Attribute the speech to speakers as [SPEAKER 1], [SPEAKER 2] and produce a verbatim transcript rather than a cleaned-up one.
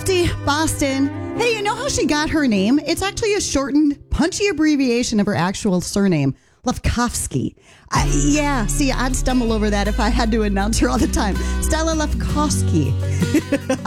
[SPEAKER 1] fifty, Boston. Hey, you know how she got her name? It's actually a shortened, punchy abbreviation of her actual surname, Lefkowski. Uh, yeah, see, I'd stumble over that if I had to announce her all the time. Stella Lefkowski.